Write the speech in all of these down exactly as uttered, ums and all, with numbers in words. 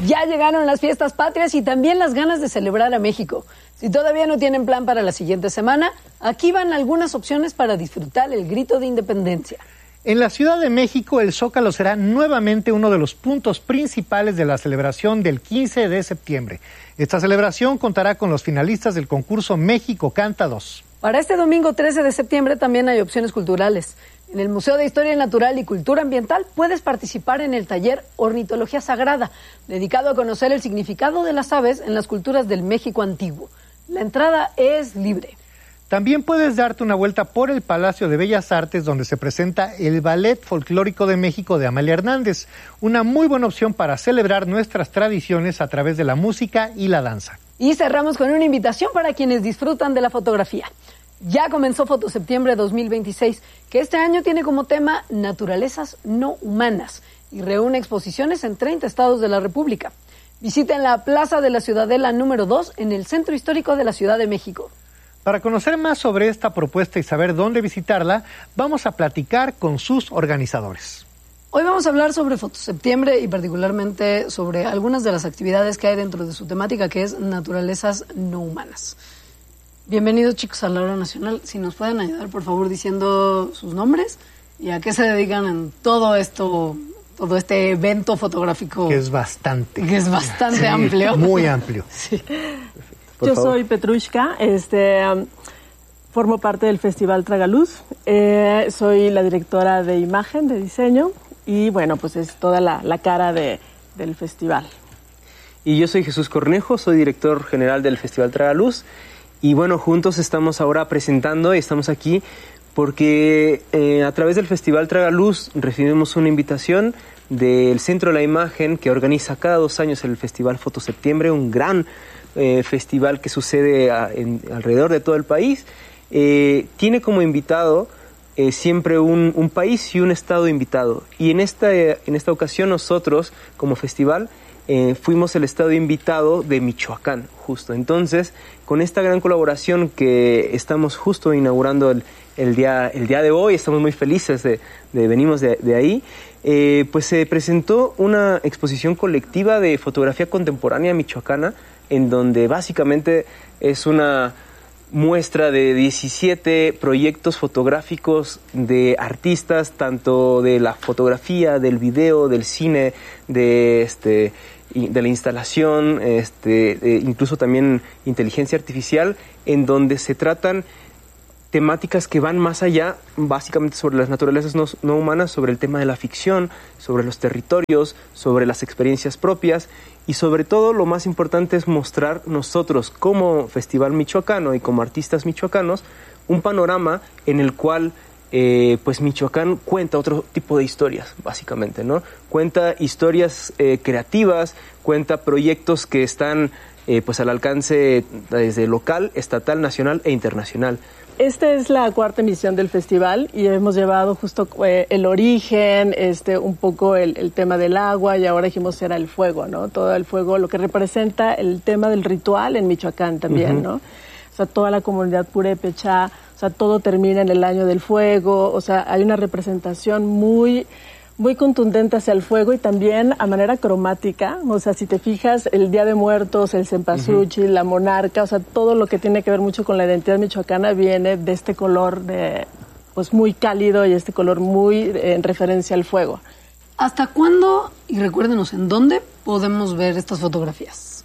Ya llegaron las fiestas patrias y también las ganas de celebrar a México. Si todavía no tienen plan para la siguiente semana, aquí van algunas opciones para disfrutar el grito de independencia. En la Ciudad de México, el Zócalo será nuevamente uno de los puntos principales de la celebración del quince de septiembre. Esta celebración contará con los finalistas del concurso México Canta dos. Para este domingo trece de septiembre también hay opciones culturales. En el Museo de Historia Natural y Cultura Ambiental puedes participar en el taller Ornitología Sagrada, dedicado a conocer el significado de las aves en las culturas del México antiguo. La entrada es libre. También puedes darte una vuelta por el Palacio de Bellas Artes, donde se presenta el Ballet Folclórico de México de Amalia Hernández, una muy buena opción para celebrar nuestras tradiciones a través de la música y la danza. Y cerramos con una invitación para quienes disfrutan de la fotografía. Ya comenzó Fotoseptiembre dos mil veintiséis, que este año tiene como tema Naturalezas no humanas y reúne exposiciones en treinta estados de la República. Visiten la Plaza de la Ciudadela número dos en el Centro Histórico de la Ciudad de México. Para conocer más sobre esta propuesta y saber dónde visitarla, vamos a platicar con sus organizadores. Hoy vamos a hablar sobre Fotoseptiembre y particularmente sobre algunas de las actividades que hay dentro de su temática, que es Naturalezas no humanas. Bienvenidos, chicos, a la Hora Nacional. Si nos pueden ayudar, por favor, diciendo sus nombres y a qué se dedican en todo esto, todo este evento fotográfico. Que es bastante. Que es bastante sí, amplio. Muy amplio. Sí. Yo favor. soy Petrushka, este, um, formo parte del Festival Tragaluz, eh, soy la directora de imagen, de diseño, y bueno, pues es toda la, la cara de, del festival. Y yo soy Jesús Cornejo, soy director general del Festival Tragaluz. Y bueno, juntos estamos ahora presentando y estamos aquí porque eh, a través del Festival Tragaluz recibimos una invitación del Centro de la Imagen que organiza cada dos años el Festival Fotoseptiembre, un gran eh, festival que sucede a, en, alrededor de todo el país. Eh, tiene como invitado eh, siempre un, un país y un estado invitado. Y en esta, eh, en esta ocasión nosotros, como festival, Eh, fuimos el estado invitado de Michoacán, justo. Entonces, con esta gran colaboración que estamos justo inaugurando el, el, día, el día de hoy, estamos muy felices de, de venimos de, de ahí, eh, pues se presentó una exposición colectiva de fotografía contemporánea michoacana, en donde básicamente es una muestra de diecisiete proyectos fotográficos de artistas, tanto de la fotografía, del video, del cine, de este de la instalación, este, eh, incluso también inteligencia artificial, en donde se tratan temáticas que van más allá, básicamente sobre las naturalezas no, no humanas, sobre el tema de la ficción, sobre los territorios, sobre las experiencias propias y sobre todo lo más importante es mostrar nosotros como Festival Michoacano y como artistas michoacanos un panorama en el cual eh, pues Michoacán cuenta otro tipo de historias, básicamente, ¿no? Cuenta historias eh, creativas, cuenta proyectos que están eh, pues al alcance desde local, estatal, nacional e internacional. Esta es la cuarta emisión del festival y hemos llevado justo eh, el origen, este, un poco el, el tema del agua y ahora dijimos era el fuego, ¿no? Todo el fuego, lo que representa el tema del ritual en Michoacán también, uh-huh. ¿no? O sea, toda la comunidad purépecha, o sea, todo termina en el año del fuego, o sea, hay una representación muy... muy contundente hacia el fuego y también a manera cromática, o sea, si te fijas, el Día de Muertos, el cempasúchil, uh-huh. la monarca, o sea, todo lo que tiene que ver mucho con la identidad michoacana viene de este color de, pues muy cálido y este color muy eh, en referencia al fuego. ¿Hasta cuándo, y recuérdenos, en dónde podemos ver estas fotografías?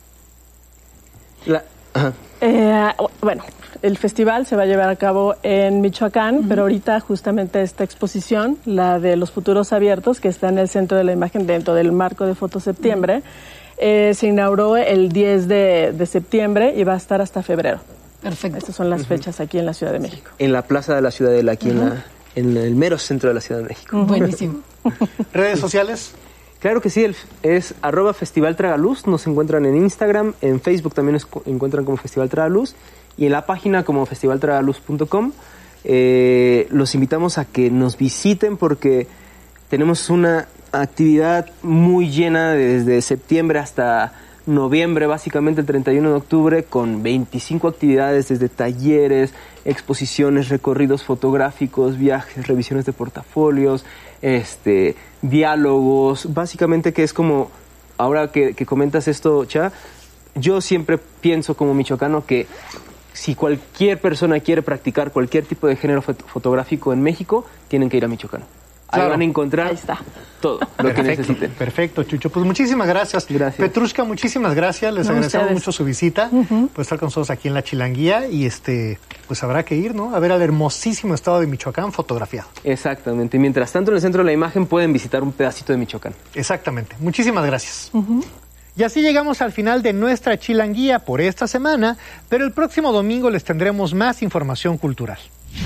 La, uh-huh. eh, bueno, el festival se va a llevar a cabo en Michoacán, uh-huh. pero ahorita justamente esta exposición, la de los futuros abiertos, que está en el Centro de la Imagen dentro del marco de Fotoseptiembre, uh-huh. eh, se inauguró el diez de septiembre y va a estar hasta febrero. Perfecto. Estas son las uh-huh. fechas aquí en la Ciudad de México. En la Plaza de la Ciudadela, aquí uh-huh. en, la, en el mero centro de la Ciudad de México. Uh-huh. Buenísimo. ¿Redes sociales? Claro que sí, el, es arroba Festival Tragaluz, nos encuentran en Instagram, en Facebook también nos encuentran como Festival Tragaluz y en la página como festival tragaluz punto com. Eh, los invitamos a que nos visiten porque tenemos una actividad muy llena desde septiembre hasta noviembre, básicamente el treinta y uno de octubre, con veinticinco actividades desde talleres, exposiciones, recorridos fotográficos, viajes, revisiones de portafolios, este, diálogos, básicamente que es como ahora que, que comentas esto, Cha, yo siempre pienso como michoacano que si cualquier persona quiere practicar cualquier tipo de género fot- fotográfico en México, tienen que ir a Michoacán. Ahí Claro. van a encontrar Ahí está. todo lo que Perfecto, necesiten. perfecto, Chucho. Pues muchísimas gracias. Gracias. Petrushka, muchísimas gracias. Les No, agradecemos ustedes. mucho su visita, por estar con nosotros aquí en La Chilanguía. Y este, pues habrá que ir, ¿no? A ver al hermosísimo estado de Michoacán fotografiado. Exactamente. Mientras tanto, en el centro de la imagen pueden visitar un pedacito de Michoacán. Exactamente. Muchísimas gracias. Y así llegamos al final de nuestra Chilanguía por esta semana, pero el próximo domingo les tendremos más información cultural.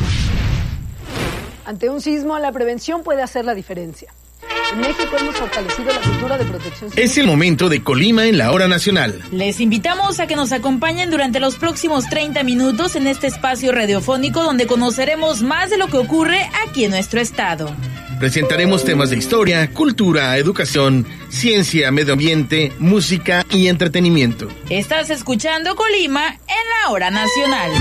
Ante un sismo, la prevención puede hacer la diferencia. En México hemos fortalecido la cultura de protección civil. Es el momento de Colima en la hora nacional. Les invitamos a que nos acompañen durante los próximos treinta minutos en este espacio radiofónico donde conoceremos más de lo que ocurre aquí en nuestro estado. Presentaremos temas de historia, cultura, educación, ciencia, medio ambiente, música y entretenimiento. Estás escuchando Colima en la hora nacional.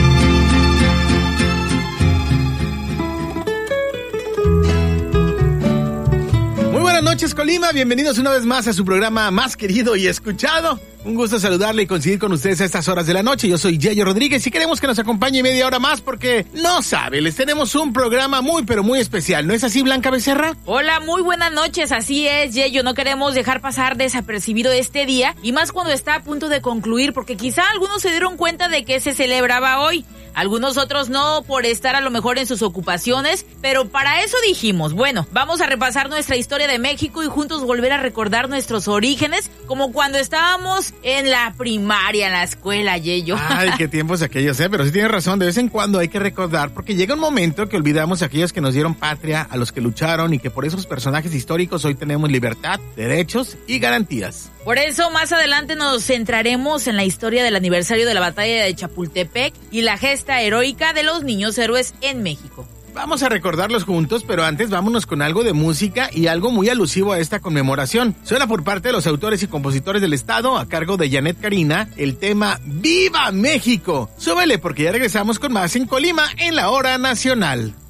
Muy buenas noches, Colima. Bienvenidos una vez más a su programa más querido y escuchado. Un gusto saludarle y coincidir con ustedes a estas horas de la noche. Yo soy Yayo Rodríguez y queremos que nos acompañe media hora más porque, no sabe, les tenemos un programa muy pero muy especial. ¿No es así, Blanca Becerra? Hola, muy buenas noches, así es, Yeyo, no queremos dejar pasar desapercibido este día, y más cuando está a punto de concluir, porque quizá algunos se dieron cuenta de que se celebraba hoy, algunos otros no, por estar a lo mejor en sus ocupaciones, pero para eso dijimos, bueno, vamos a repasar nuestra historia de México y juntos volver a recordar nuestros orígenes, como cuando estábamos en la primaria, en la escuela, Yeyo. Ay, qué tiempos aquellos, ¿eh? Pero sí tienes razón, de vez en cuando hay que recordar, porque llega un momento que olvidamos a aquellos que nos dieron patria, a los que lucharon y que por esos personajes históricos hoy tenemos libertad, derechos y garantías. Por eso más adelante nos centraremos en la historia del aniversario de la batalla de Chapultepec y la gesta heroica de los niños héroes en México. Vamos a recordarlos juntos, pero antes vámonos con algo de música y algo muy alusivo a esta conmemoración. Suena por parte de los autores y compositores del estado, a cargo de Janet Karina, el tema ¡Viva México! Súbele porque ya regresamos con más en Colima en la hora nacional.